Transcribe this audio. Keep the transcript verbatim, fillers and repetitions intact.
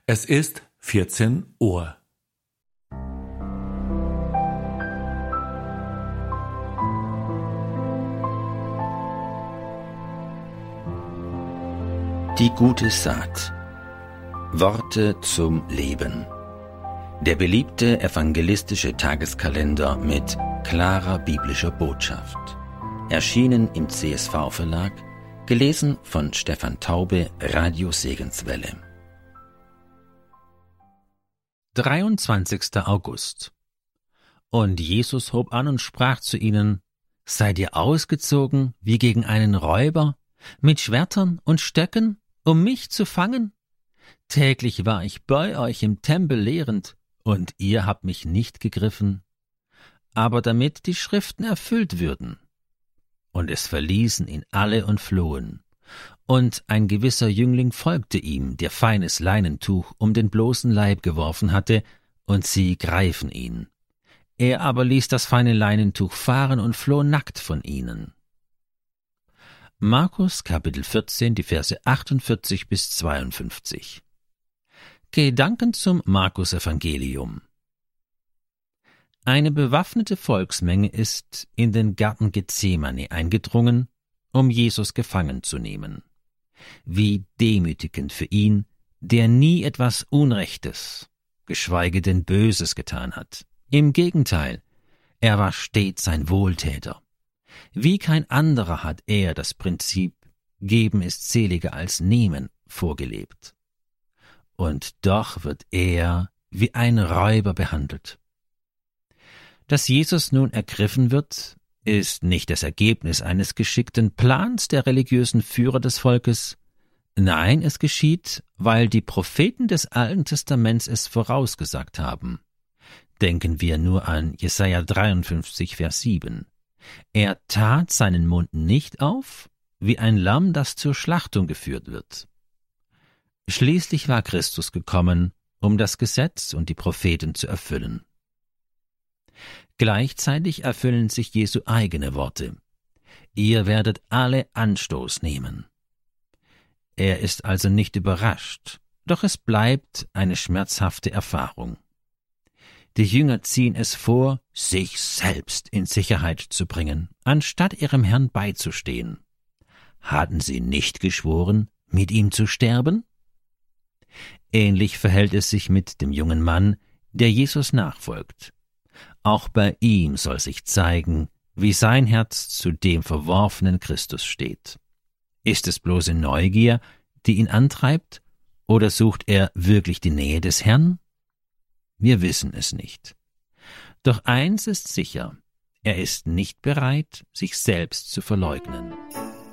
Es ist vierzehn Uhr. Die gute Saat. Worte zum Leben. Der beliebte evangelistische Tageskalender mit klarer biblischer Botschaft. Erschienen im C S V-Verlag, gelesen von Stefan Taube, Radio Segenswelle. dreiundzwanzigster August. Und Jesus hob an und sprach zu ihnen: Seid ihr ausgezogen wie gegen einen Räuber, mit Schwertern und Stöcken, um mich zu fangen? Täglich war ich bei euch im Tempel lehrend, und ihr habt mich nicht gegriffen. Aber damit die Schriften erfüllt würden. Und es verließen ihn alle und flohen. Und ein gewisser Jüngling folgte ihm, der feines Leinentuch um den bloßen Leib geworfen hatte, und sie greifen ihn. Er aber ließ das feine Leinentuch fahren und floh nackt von ihnen. Markus Kapitel vierzehn, die Verse achtundvierzig bis zweiundfünfzig. Gedanken zum Markus-Evangelium. Eine bewaffnete Volksmenge ist in den Garten Gethsemane eingedrungen, um Jesus gefangen zu nehmen. Wie demütigend für ihn, der nie etwas Unrechtes, geschweige denn Böses getan hat. Im Gegenteil, er war stets ein Wohltäter. Wie kein anderer hat er das Prinzip »Geben ist seliger als Nehmen« vorgelebt. Und doch wird er wie ein Räuber behandelt. Dass Jesus nun ergriffen wird, ist nicht das Ergebnis eines geschickten Plans der religiösen Führer des Volkes. Nein, es geschieht, weil die Propheten des Alten Testaments es vorausgesagt haben. Denken wir nur an Jesaja dreiundfünfzig, Vers sieben. Er tat seinen Mund nicht auf, wie ein Lamm, das zur Schlachtung geführt wird. Schließlich war Christus gekommen, um das Gesetz und die Propheten zu erfüllen. Gleichzeitig erfüllen sich Jesu eigene Worte. Ihr werdet alle Anstoß nehmen. Er ist also nicht überrascht, doch es bleibt eine schmerzhafte Erfahrung. Die Jünger ziehen es vor, sich selbst in Sicherheit zu bringen, anstatt ihrem Herrn beizustehen. Hatten sie nicht geschworen, mit ihm zu sterben? Ähnlich verhält es sich mit dem jungen Mann, der Jesus nachfolgt. Auch bei ihm soll sich zeigen, wie sein Herz zu dem verworfenen Christus steht. Ist es bloße Neugier, die ihn antreibt, oder sucht er wirklich die Nähe des Herrn? Wir wissen es nicht. Doch eins ist sicher, er ist nicht bereit, sich selbst zu verleugnen.